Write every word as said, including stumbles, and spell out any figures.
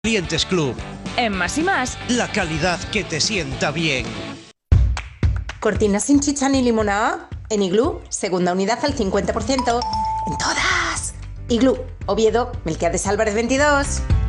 Clientes Club. En Más y Más, la calidad que te sienta bien. Cortinas sin chicha ni limonada. En Iglú, segunda unidad al cincuenta por ciento. En todas. Iglú, Oviedo, Melquiades Álvarez veintidós.